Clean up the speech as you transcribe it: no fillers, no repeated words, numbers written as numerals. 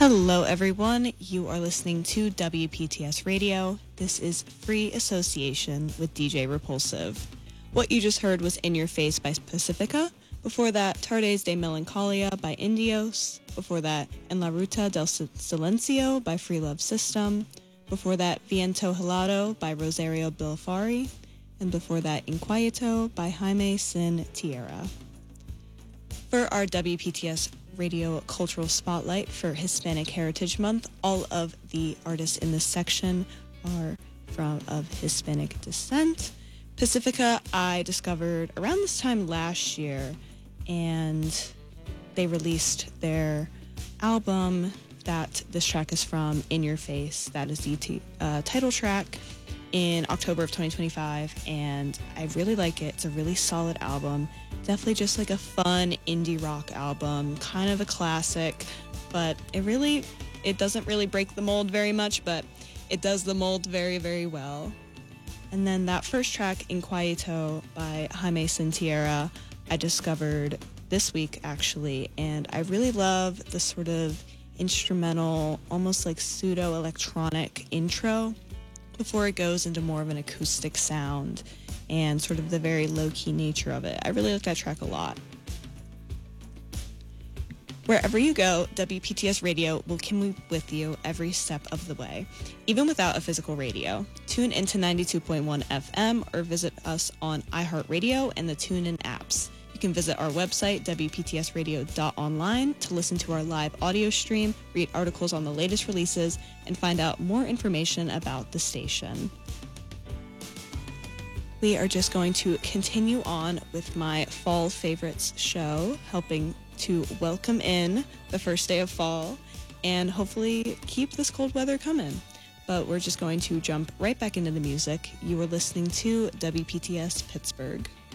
Hello, everyone. You are listening to WPTS Radio. This is Free Association with DJ Repulsive. What you just heard was In Your Face by Pacifica. Before that, Tardes de Melancholia by Indios. Before that, En la Ruta del Silencio by Free Love System. Before that, Viento Helado by Rosario Bilfari. And before that, Inquieto by Jaime Sin Tierra. For our WPTS Radio Cultural Spotlight for Hispanic Heritage Month, all of the artists in this section are of Hispanic descent. Pacifica I discovered around this time last year, and they released their album that this track is from, In Your Face. That is the title track, in October of 2025, and I really like it. It's a really solid album. Definitely just like a fun indie rock album, kind of a classic, but it doesn't really break the mold very much, but it does the mold very, very well. And then that first track, Inquieto by Jaime Sin Tierra, I discovered this week actually, and I really love the sort of instrumental, almost like pseudo-electronic intro before it goes into more of an acoustic sound and sort of the very low-key nature of it. I really like that track a lot. Wherever you go, WPTS Radio will come with you every step of the way, even without a physical radio. Tune into 92.1 FM or visit us on iHeartRadio and the TuneIn apps. You can visit our website, WPTSradio.online, to listen to our live audio stream, read articles on the latest releases, and find out more information about the station. We are just going to continue on with my Fall Favorites show, helping to welcome in the first day of fall and hopefully keep this cold weather coming. But we're just going to jump right back into the music. You are listening to WPTS Pittsburgh.